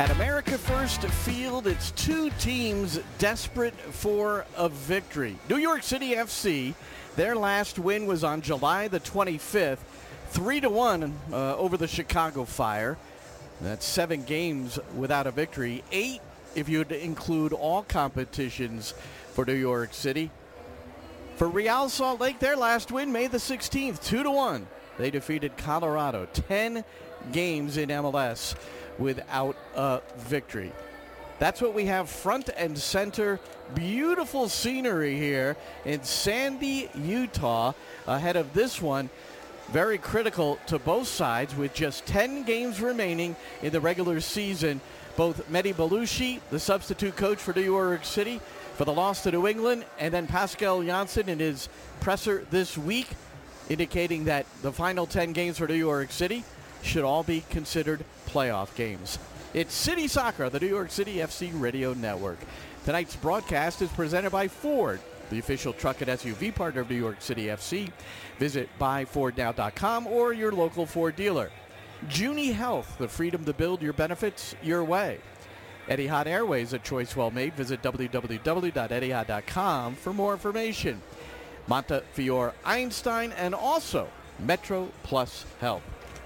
At America First Field, it's two teams desperate for a victory. New York City FC, their last win was on July the 25th, 3-1 over the Chicago Fire. That's 7 games without a victory, 8 if you'd include all competitions for New York City. For Real Salt Lake, their last win, May the 16th, 2-1. They defeated Colorado, 10 games in MLS without a victory. That's what we have front and center. Beautiful scenery here in Sandy, Utah, ahead of this one. Very critical to both sides with just 10 games remaining in the regular season. Both Mehdi Belushi, the substitute coach for New York City, for the loss to New England, and then Pascal Janssen in his presser this week, indicating that the final 10 games for New York City should all be considered playoff games. It's City Soccer, the New York City FC Radio Network. Tonight's broadcast is presented by Ford, the official truck and SUV partner of New York City FC. Visit buyfordnow.com or your local Ford dealer. Junie Health, the freedom to build your benefits your way. Etihad Airways, a choice well made. Visit www.etihad.com for more information. Montefiore Einstein, and also Metro Plus Health.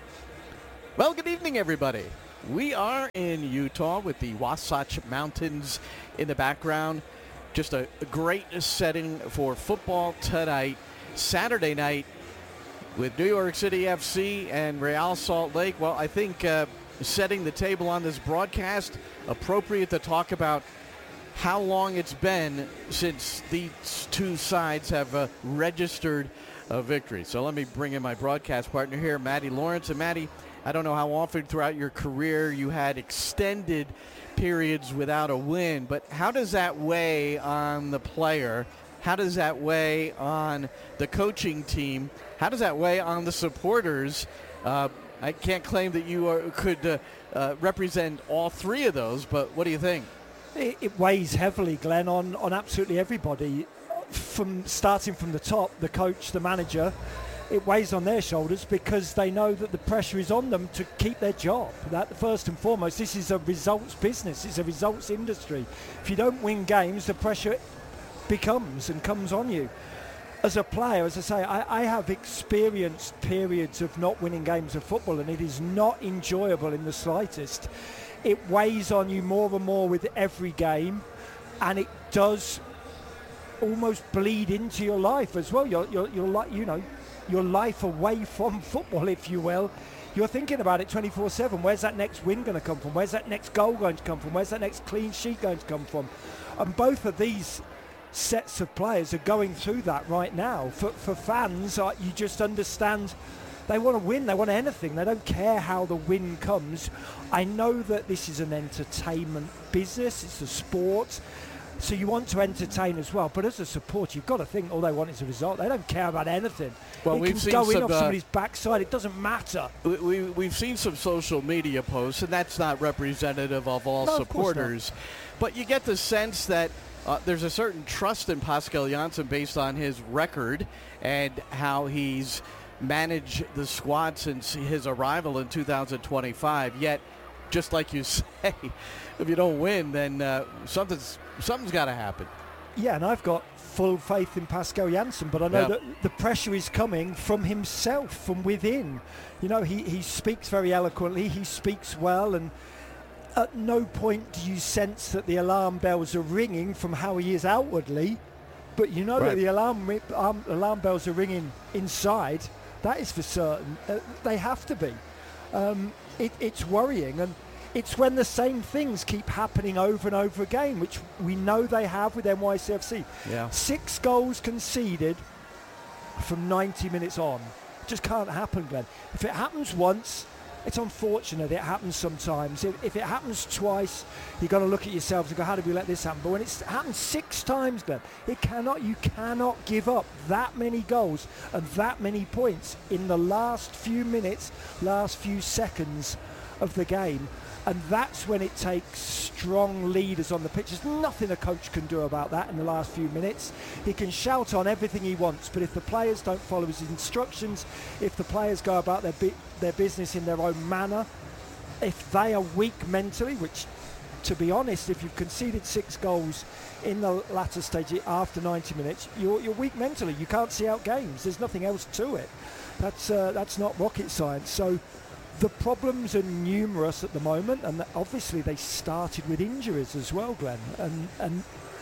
Well, good evening, everybody. We are in Utah with the Wasatch Mountains in the background. Just a great setting for football tonight, Saturday night, with New York City FC and Real Salt Lake. Well, I think setting the table on this broadcast, appropriate to talk about how long it's been since these two sides have registered a victory. So let me bring in my broadcast partner here, Matty Lawrence. And Matty, I don't know how often throughout your career you had extended periods without a win, but how does that weigh on the player? How does that weigh on the coaching team? How does that weigh on the supporters? I can't claim that you could represent all three of those, but what do you think? It weighs heavily, Glenn, on absolutely everybody. Starting from the top, the coach, the manager, it weighs on their shoulders because they know that the pressure is on them to keep their job. That first and foremost, this is a results business. It's a results industry. If you don't win games, the pressure comes on you. As a player, as I say, I have experienced periods of not winning games of football, and it is not enjoyable in the slightest. It weighs on you more and more with every game, and it does almost bleed into your life as well. Your life away from football, if you will. You're thinking about it 24/7. Where's that next win going to come from? Where's that next goal going to come from? Where's that next clean sheet going to come from? And both of these sets of players are going through that right now. For fans, you just understand they want to win. They want anything. They don't care how the win comes. I know that this is an entertainment business. It's a sport. So you want to entertain as well, but as a supporter, you've got to think all they want is a result. They don't care about anything. Well, it can go in off somebody's backside. It doesn't matter. We've seen some social media posts, and that's not representative of all supporters. But you get the sense that there's a certain trust in Pascal Janssen based on his record and how he's managed the squad since his arrival in 2025. Yet, just like you say, if you don't win, then something's got to happen. Yeah, and I've got full faith in Pascal Janssen, but I know that the pressure is coming from himself, from within. You know, he speaks very eloquently, he speaks well, and at no point do you sense that the alarm bells are ringing from how he is outwardly, but you know that the alarm bells are ringing inside. That is for certain. They have to be. It's worrying, and it's when the same things keep happening over and over again, which we know they have with NYCFC. Yeah. 6 goals conceded from 90 minutes on. It just can't happen, Glenn. If it happens once, it's unfortunate. It happens sometimes. If it happens twice, you've got to look at yourselves and go, how did we let this happen? But when it's happened 6 times, Glenn, you cannot give up that many goals and that many points in the last few minutes, last few seconds of the game. And that's when it takes strong leaders on the pitch. There's nothing a coach can do about that in the last few minutes. He can shout on everything he wants, but if the players don't follow his instructions, if the players go about their business in their own manner, if they are weak mentally, which, to be honest, if you've conceded 6 goals in the latter stage after 90 minutes, you're weak mentally. You can't see out games. There's nothing else to it. That's not rocket science. So the problems are numerous at the moment, and obviously they started with injuries as well, Glenn. And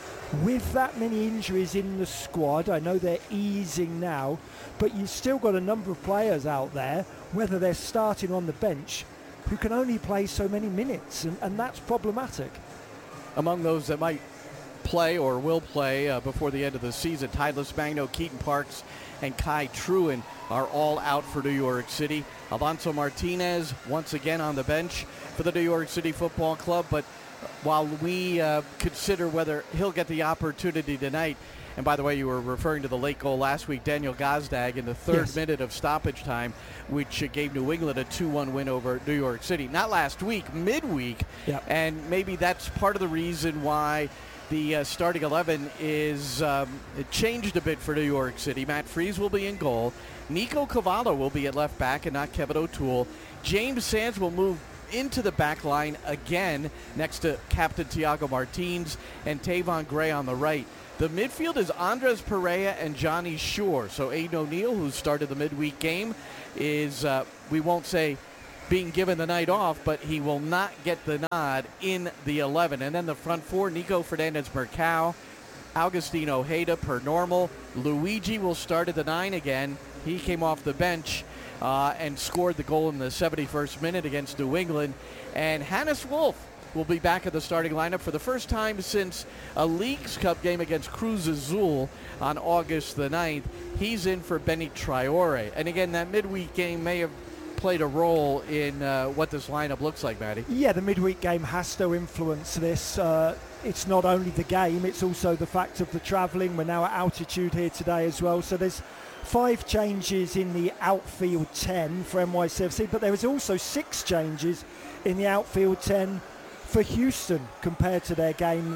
with that many injuries in the squad, I know they're easing now, but you've still got a number of players out there, whether they're starting on the bench, who can only play so many minutes, and that's problematic. Among those that might play or will play before the end of the season, Titleist Magno, Keaton Parks, and Kai Truen are all out for New York City. Alonso Martinez once again on the bench for the New York City Football Club, but while we consider whether he'll get the opportunity tonight, and by the way, you were referring to the late goal last week, Daniel Gazdag in the third minute of stoppage time, which gave New England a 2-1 win over New York City. Not last week, midweek, and maybe that's part of the reason why the starting 11 is changed a bit for New York City. Matt Freese will be in goal. Nico Cavallo will be at left back and not Kevin O'Toole. James Sands will move into the back line again next to Captain Thiago Martins and Tavon Gray on the right. The midfield is Andres Pereira and Johnny Shore. So Aiden O'Neill, who started the midweek game, is, we won't say being given the night off, but he will not get the nod in the 11. And then the front four, Nico Fernandez-Mercado, Augustine Ojeda per normal. Luigi will start at the 9 again. He came off the bench and scored the goal in the 71st minute against New England. And Hannes Wolf will be back at the starting lineup for the first time since a Leagues Cup game against Cruz Azul on August the 9th. He's in for Benny Traore. And again, that midweek game may have played a role in what this lineup looks like, Matty. Yeah, the midweek game has to influence this. It's not only the game, it's also the fact of the travelling. We're now at altitude here today as well. So there's 5 changes in the outfield 10 for NYCFC, but there is also 6 changes in the outfield 10 for Houston compared to their game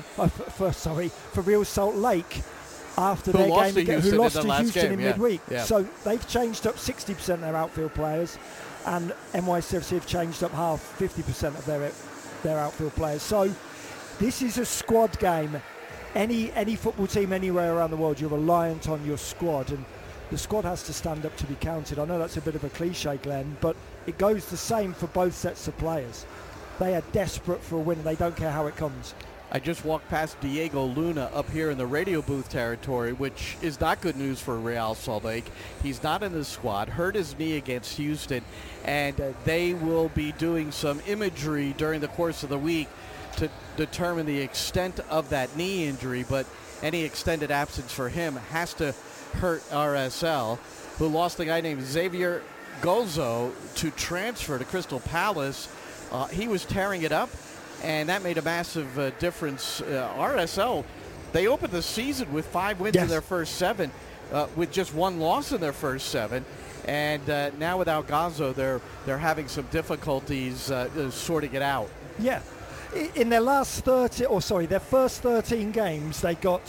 for Real Salt Lake after their game, who lost to Houston in midweek. Yeah. So they've changed up 60% of their outfield players, and NYCFC have changed up 50% of their outfield players. So this is a squad game. Any football team anywhere around the world, you're reliant on your squad, and the squad has to stand up to be counted. I know that's a bit of a cliche, Glenn, but it goes the same for both sets of players. They are desperate for a win. They don't care how it comes. I just walked past Diego Luna up here in the radio booth territory, which is not good news for Real Salt Lake. He's not in the squad, hurt his knee against Houston, and they will be doing some imagery during the course of the week to determine the extent of that knee injury, but any extended absence for him has to hurt RSL, who lost a guy named Xavier Gozo to transfer to Crystal Palace. He was tearing it up, and that made a massive difference. RSL, they opened the season with 5 wins in their first 7, with just 1 loss in their first 7. And now without Gozo, they're having some difficulties sorting it out. Yeah. In their their first 13 games, they got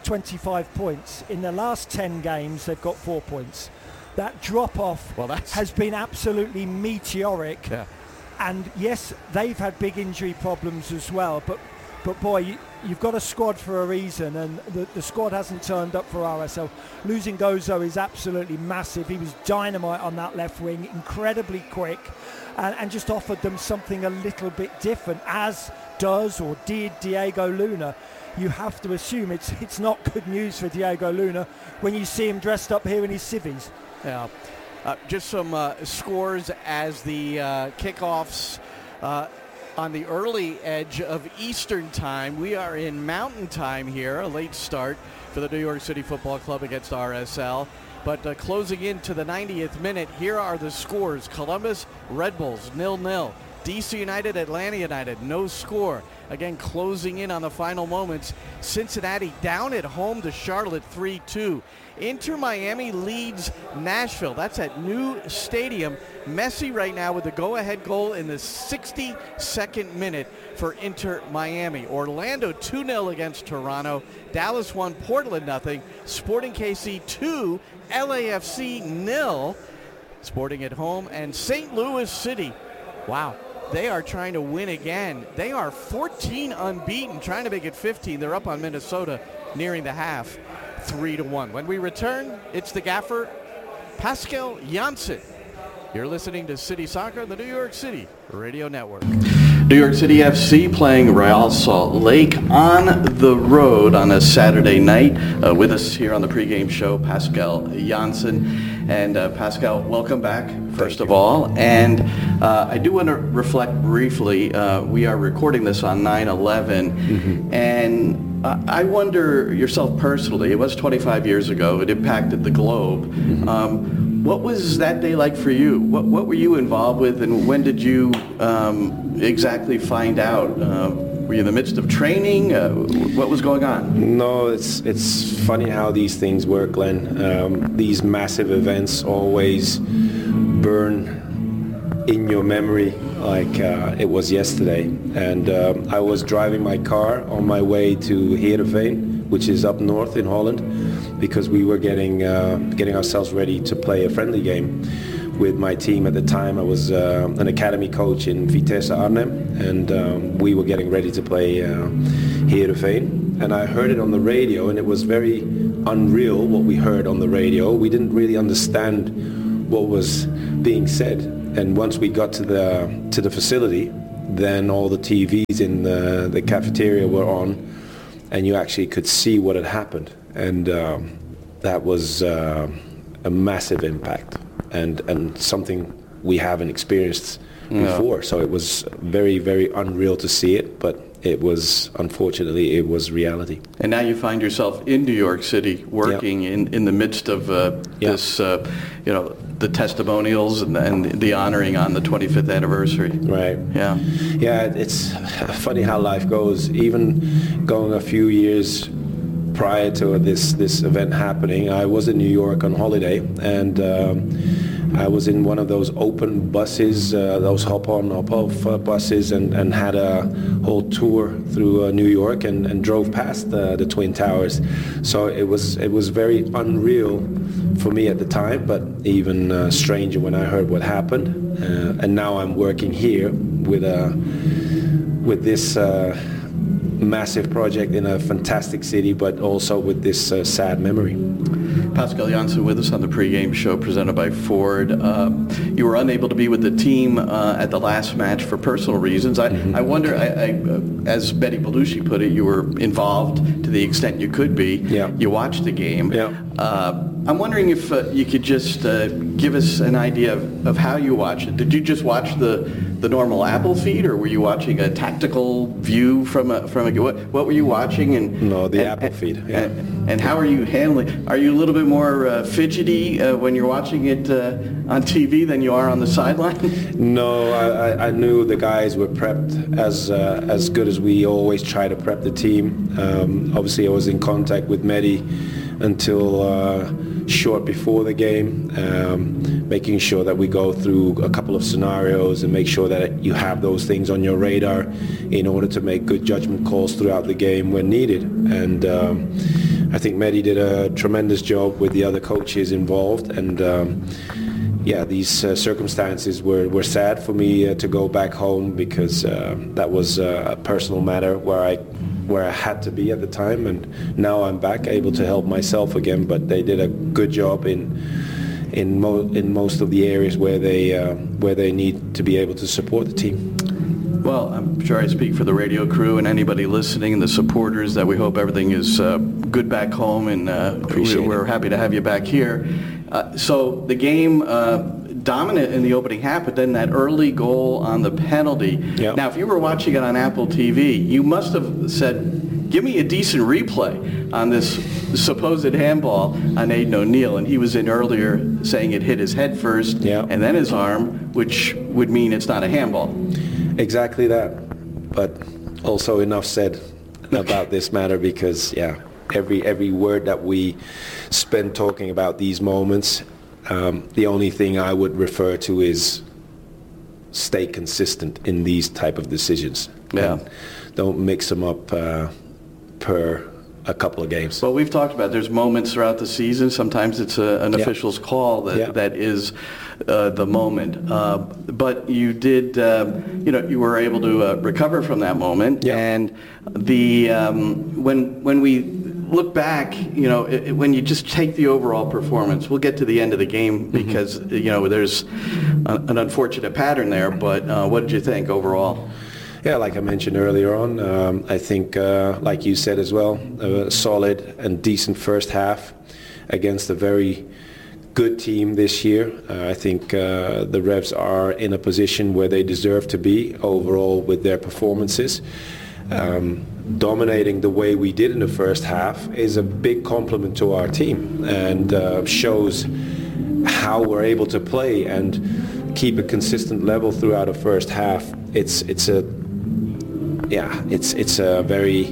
25 points. In their last 10 games, they've got 4 points. That drop-off has been absolutely meteoric. Yeah. And yes, they've had big injury problems as well, but boy, you've got a squad for a reason, and the squad hasn't turned up for RSL. Losing Gozo is absolutely massive. He was dynamite on that left wing, incredibly quick, and just offered them something a little bit different, as does or did Diego Luna. You have to assume it's not good news for Diego Luna when you see him dressed up here in his civvies. Yeah. Just some scores as the kickoffs on the early edge of Eastern time. We are in Mountain time here, a late start for the New York City Football Club against RSL. But closing into the 90th minute, here are the scores. Columbus Red Bulls 0-0. DC United, Atlanta United, no score. Again, closing in on the final moments. Cincinnati down at home to Charlotte 3-2. Inter Miami leads Nashville. That's at New Stadium. Messi right now with the go-ahead goal in the 62nd minute for Inter Miami. Orlando 2-0 against Toronto. Dallas 1, Portland 0. Sporting KC 2, LAFC 0. Sporting at home. And St. Louis City. Wow. They are trying to win again. They are 14 unbeaten, trying to make it 15. They're up on Minnesota nearing the half, 3-1. When we return, it's the gaffer, Pascal Janssen. You're listening to City Soccer, the New York City Radio Network. New York City FC playing Real Salt Lake on the road on a Saturday night. With us here on the pregame show, Pascal Janssen. And Pascal, welcome back, first of all. And I do want to reflect briefly. We are recording this on 9/11. And I wonder, yourself personally, it was 25 years ago. It impacted the globe. What was that day like for you? What were you involved with, and when did you exactly find out? Were you in the midst of training? What was going on? No, it's funny how these things work, Glenn. These massive events always burn in your memory like it was yesterday. And I was driving my car on my way to Heerenveen, which is up north in Holland, because we were getting ourselves ready to play a friendly game with my team at the time. I was an academy coach in Vitesse Arnhem, and we were getting ready to play Heerenveen. And I heard it on the radio, and it was very unreal what we heard on the radio. We didn't really understand what was being said. And once we got to the facility, then all the TVs in the cafeteria were on, and you actually could see what had happened. And that was a massive impact, and something we haven't experienced before. So it was very, very unreal to see it, but it was, unfortunately, it was reality. And now you find yourself in New York City working in the midst of this, the testimonials and the honoring on the 25th anniversary. Right. Yeah. Yeah, it's funny how life goes. Even going a few years prior to this event happening, I was in New York on holiday, and I was in one of those open buses, those hop-on, hop-off buses, and had a whole tour through New York and drove past the Twin Towers. So it was very unreal for me at the time, but even stranger when I heard what happened. And now I'm working here with this massive project in a fantastic city, but also with this sad memory. Pascal Janssen with us on the pregame show presented by Ford. You were unable to be with the team at the last match for personal reasons. I wonder, as Betty Belushi put it, you were involved to the extent you could be. Yeah. You watched the game. Yeah. I'm wondering if you could just give us an idea of how you watched it. Did you just watch the normal Apple feed, or were you watching a tactical view from a what were you watching? No, the Apple feed. Yeah. And how are you handling? Are you a little bit more fidgety when you're watching it on TV than you are on the sideline? No, I knew the guys were prepped as good as we always try to prep the team. Obviously, I was in contact with Mehdi until short before the game, making sure that we go through a couple of scenarios and make sure that you have those things on your radar in order to make good judgment calls throughout the game when needed. And I think Mehdi did a tremendous job with the other coaches involved. And these circumstances were sad for me to go back home, because that was a personal matter where I had to be at the time, and now I'm back able to help myself again. But they did a good job in most of the areas where they need to be able to support the team. Well, I'm sure I speak for the radio crew and anybody listening and the supporters that we hope everything is good back home, and we're happy to have you back here. So the game dominant in the opening half, but then that early goal on the penalty. Yep. Now, if you were watching it on Apple TV, you must have said, give me a decent replay on this supposed handball on Aidan O'Neill. And he was in earlier saying it hit his head first, and then his arm, which would mean it's not a handball. Exactly that. But also enough said about this matter, because, every word that we spend talking about these moments, the only thing I would refer to is stay consistent in these type of decisions. Yeah. And don't mix them up per a couple of games. Well, we've talked about there's moments throughout the season. Sometimes it's an official's call that is the moment. But you did, you were able to recover from that moment. Yeah. And when we look back, when you just take the overall performance, we'll get to the end of the game because, there's an unfortunate pattern there. But what did you think overall? Yeah, like I mentioned earlier on, I think, like you said as well, a solid and decent first half against a very good team this year. I think the Revs are in a position where they deserve to be overall with their performances. Dominating the way we did in the first half is a big compliment to our team and shows how we're able to play and keep a consistent level throughout a first half. It's a very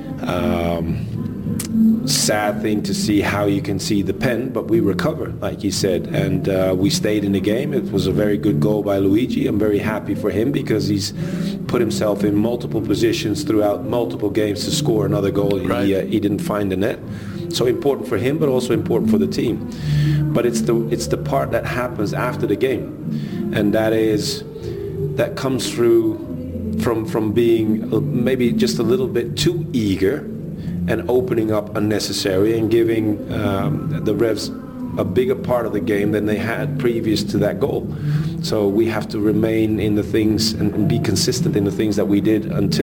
sad thing to see how you can see the pen, but we recovered, like you said, and we stayed in the game. It was a very good goal by Luigi. I'm very happy for him because he's put himself in multiple positions throughout multiple games to score another goal. Right. He didn't find the net. So important for him, but also important for the team. But it's the part that happens after the game, and that comes through from being maybe just a little bit too eager and opening up unnecessary and giving the Revs a bigger part of the game than they had previous to that goal. So we have to remain in the things and be consistent in the things that we did until